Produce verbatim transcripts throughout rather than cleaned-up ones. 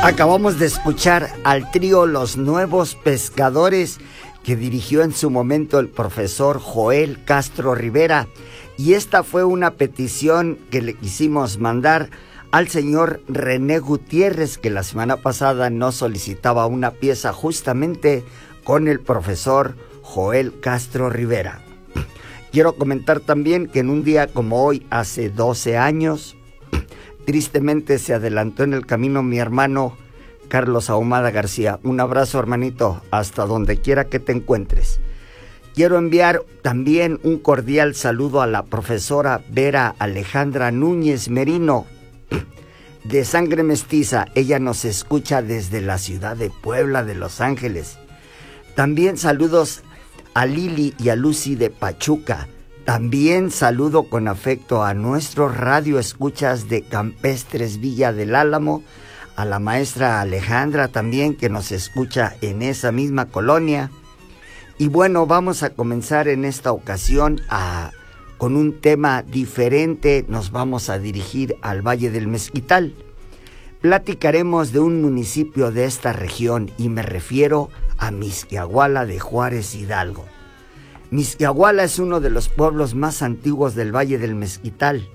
Acabamos de escuchar al trío Los Nuevos Pescadores, que dirigió en su momento el profesor Joel Castro Rivera, y esta fue una petición que le quisimos mandar al señor René Gutiérrez, que la semana pasada nos solicitaba una pieza justamente con el profesor Joel Castro Rivera. Quiero comentar también que en un día como hoy, hace doce años, tristemente se adelantó en el camino mi hermano Carlos Ahumada García. Un abrazo, hermanito, hasta donde quiera que te encuentres. Quiero enviar también un cordial saludo a la profesora Vera Alejandra Núñez Merino, de sangre mestiza. Ella nos escucha desde la ciudad de Puebla de Los Ángeles. También saludos a Lili y a Lucy de Pachuca. También saludo con afecto a nuestros radioescuchas de Campestres Villa del Álamo, a la maestra Alejandra también, que nos escucha en esa misma colonia. Y bueno, vamos a comenzar en esta ocasión a, con un tema diferente. Nos vamos a dirigir al Valle del Mezquital. Platicaremos de un municipio de esta región y me refiero a Mixquiahuala de Juárez Hidalgo. Mixquiahuala es uno de los pueblos más antiguos del Valle del Mezquital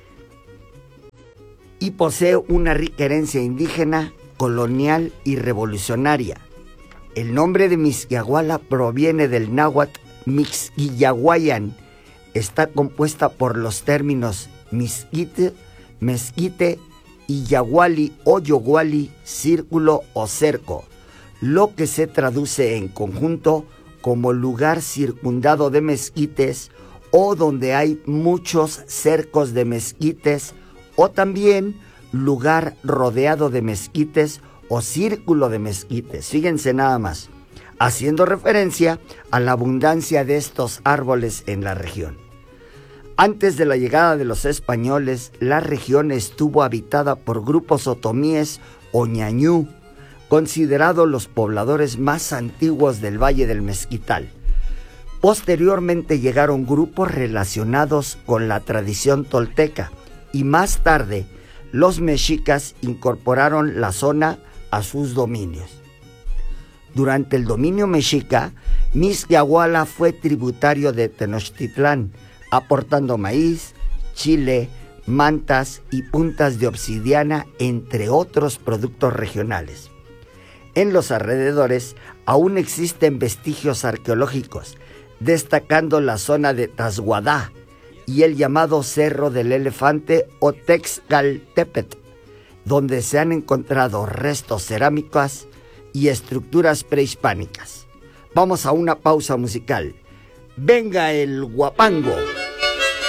y posee una rica herencia indígena, colonial y revolucionaria. El nombre de Mixquiahuala proviene del náhuatl Mixquiahuayan. Está compuesta por los términos mezquite, mezquite y yahuali o yoguali, círculo o cerco, lo que se traduce en conjunto como lugar circundado de mezquites o donde hay muchos cercos de mezquites, o también lugar rodeado de mezquites o círculo de mezquites. Fíjense nada más, haciendo referencia a la abundancia de estos árboles en la región. Antes de la llegada de los españoles, la región estuvo habitada por grupos otomíes o ñañú, considerados los pobladores más antiguos del Valle del Mezquital. Posteriormente llegaron grupos relacionados con la tradición tolteca y más tarde los mexicas incorporaron la zona a sus dominios. Durante el dominio mexica, Mixquiahuala fue tributario de Tenochtitlán, aportando maíz, chile, mantas y puntas de obsidiana, entre otros productos regionales. En los alrededores aún existen vestigios arqueológicos, destacando la zona de Tasguadá y el llamado Cerro del Elefante o Texcaltepetl, donde se han encontrado restos cerámicos y estructuras prehispánicas. Vamos a una pausa musical. ¡Venga el guapango!